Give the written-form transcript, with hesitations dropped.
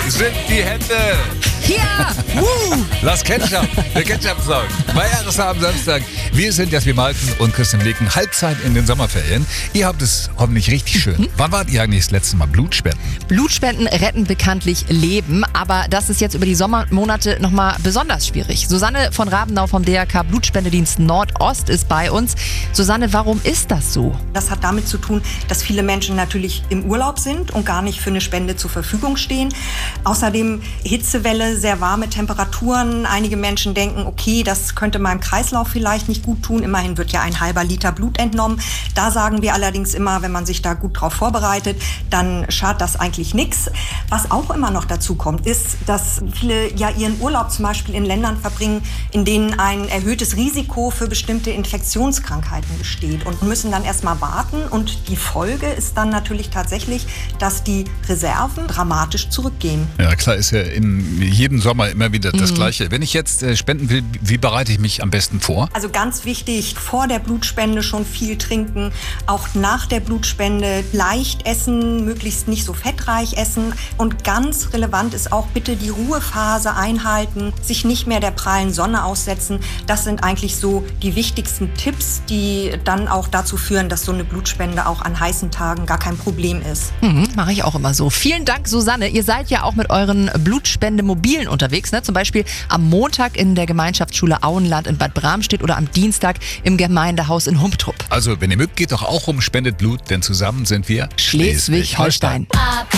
sind die Hände. Ja! Lass Ketchup, der Ketchup-Song. Bei RSA am Samstag. Wir sind Jasmin Malken und Christian Leken. Halbzeit in den Sommerferien. Ihr habt es hoffentlich richtig schön. Wann wart ihr eigentlich das letzte Mal Blutspenden? Blutspenden retten bekanntlich Leben, aber das ist jetzt über die Sommermonate nochmal besonders schwierig. Susanne von Rabenau vom DRK Blutspendedienst Nordost ist bei uns. Susanne, warum ist das so? Das hat damit zu tun, dass viele Menschen natürlich im Urlaub sind und gar nicht für eine Spende zur Verfügung stehen. Außerdem Hitzewelle, sehr warme Temperaturen. Einige Menschen denken, okay, das könnte meinem Kreislauf vielleicht nicht gut tun. Immerhin wird ja ein halber Liter Blut entnommen. Da sagen wir allerdings immer, wenn man sich da gut drauf vorbereitet, dann schadet das eigentlich nichts. Was auch immer noch dazu kommt, ist, dass viele ja ihren Urlaub zum Beispiel in Ländern verbringen, in denen ein erhöhtes Risiko für bestimmte Infektionskrankheiten besteht und müssen dann erstmal warten. Und die Folge ist dann natürlich tatsächlich, dass die Reserven dramatisch zurückgehen. Ja, klar, ist ja in jedem Sommer immer wieder das Gleiche. Wenn ich jetzt spenden will, wie bereite ich mich am besten vor? Also ganz wichtig, vor der Blutspende schon viel trinken, auch nach der Blutspende leicht essen, möglichst nicht so fettreich essen. Und ganz relevant ist auch bitte die Ruhephase einhalten, sich nicht mehr der prallen Sonne aussetzen. Das sind eigentlich so die wichtigsten Tipps, die dann auch dazu führen, dass so eine Blutspende auch an heißen Tagen gar kein Problem ist. Mache ich auch immer so. Vielen Dank, Susanne. Ihr seid ja auch mit euren Blutspendemobilen unterwegs, ne? Zum Beispiel am Montag in der Gemeinschaftsschule Auenland in Bad Bramstedt oder am Dienstag im Gemeindehaus in Humptrup. Also, wenn ihr mögt, geht doch auch rum, spendet Blut, denn zusammen sind wir Schleswig-Holstein.